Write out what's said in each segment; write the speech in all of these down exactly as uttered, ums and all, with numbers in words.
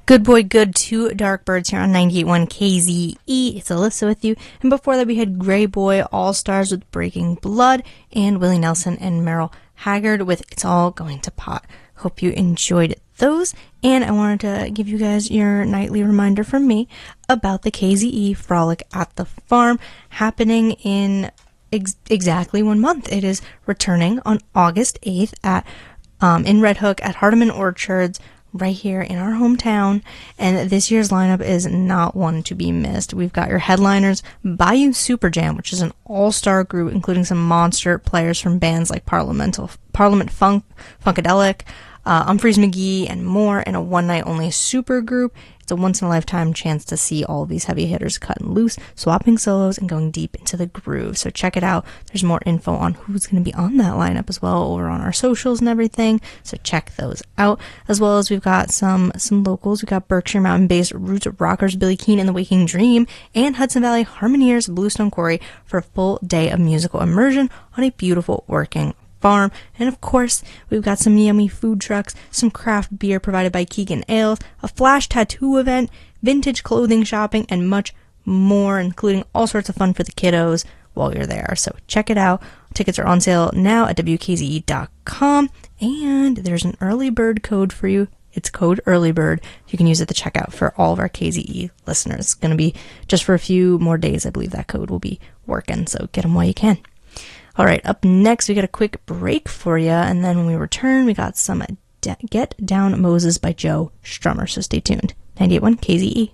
Good boy, good, two dark birds here on ninety-eight point one K Z E. It's Alyssa with you. And before that, we had Gray Boy All-Stars with Breaking Blood, and Willie Nelson and Merrill Haggard with It's All Going to Pot. Hope you enjoyed those. And I wanted to give you guys your nightly reminder from me about the K Z E Frolic at the Farm happening in ex- exactly one month. It is returning on August eighth at um, in Red Hook at Hardeman Orchards, right here in our hometown, and this year's lineup is not one to be missed. We've got your headliners, Bayou Super Jam, which is an all-star group including some monster players from bands like Parliamental, Parliament Funk, Funkadelic, uh, Humphreys McGee, and more, in a one-night-only super group. It's a once-in-a-lifetime chance to see all of these heavy hitters cutting loose, swapping solos, and going deep into the groove. So check it out. There's more info on who's going to be on that lineup as well over on our socials and everything. So check those out. As well as we've got some some locals. We've got Berkshire Mountain-based Roots Rockers, Billy Keane and the Waking Dream, and Hudson Valley Harmoniers, Bluestone Quarry, for a full day of musical immersion on a beautiful working farm. And of course, we've got some yummy food trucks, some craft beer provided by Keegan Ales, a flash tattoo event, vintage clothing shopping, and much more, including all sorts of fun for the kiddos while you're there. So check it out. Tickets are on sale now at W K Z E dot com, and there's an early bird code for you. It's code EARLYBIRD. You can use it at the checkout for all of our K Z E listeners. It's going to be just for a few more days. I believe that code will be working, so get them while you can. All right, up next, we got a quick break for you, and then when we return, we got some D- Get Down Moses by Joe Strummer, so stay tuned. ninety-eight point one K Z E.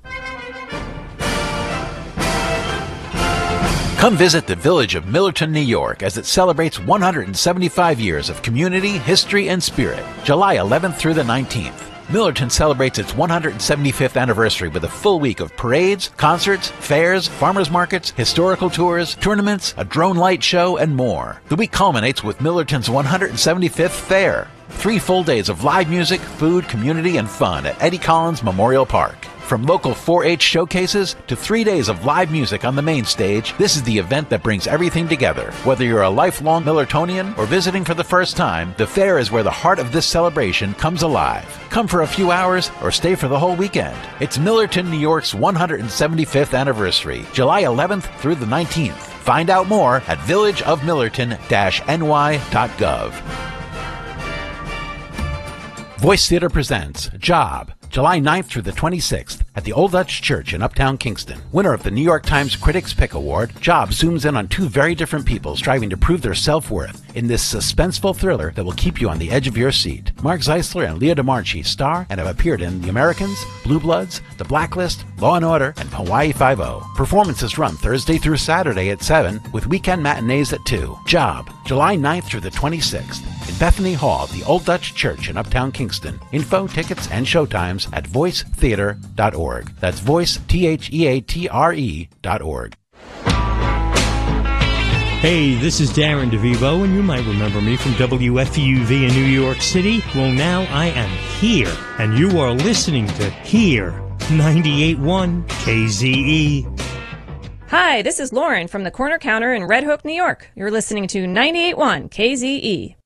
Come visit the village of Millerton, New York, as it celebrates one hundred seventy-five years of community, history, and spirit, July eleventh through the nineteenth. Millerton celebrates its one hundred seventy-fifth anniversary with a full week of parades, concerts, fairs, farmers markets, historical tours, tournaments, a drone light show, and more. The week culminates with Millerton's one hundred seventy-fifth Fair. Three full days of live music, food, community, and fun at Eddie Collins Memorial Park. From local four H showcases to three days of live music on the main stage, this is the event that brings everything together. Whether you're a lifelong Millertonian or visiting for the first time, the fair is where the heart of this celebration comes alive. Come for a few hours or stay for the whole weekend. It's Millerton, New York's one hundred seventy-fifth anniversary, July eleventh through the nineteenth. Find out more at village of millerton dash n y dot gov. Voice Theater presents Job, July ninth through the twenty-sixth at the Old Dutch Church in Uptown Kingston. Winner of the New York Times Critics' Pick Award, Job zooms in on two very different people striving to prove their self-worth in this suspenseful thriller that will keep you on the edge of your seat. Mark Zeisler and Leah DeMarchi star and have appeared in The Americans, Blue Bloods, The Blacklist, Law and Order, and Hawaii Five-O. Performances run Thursday through Saturday at seven with weekend matinees at two. Job, July ninth through the twenty-sixth in Bethany Hall, the Old Dutch Church in Uptown Kingston. Info, tickets, and showtimes at voice theater dot org. That's voice, T H E A T R E dot org. Hey, this is Darren DeVivo, and you might remember me from W F U V in New York City. Well, now I am here, and you are listening to Here, ninety-eight point one K Z E. Hi, this is Lauren from the Corner Counter in Red Hook, New York. You're listening to ninety-eight point one K Z E.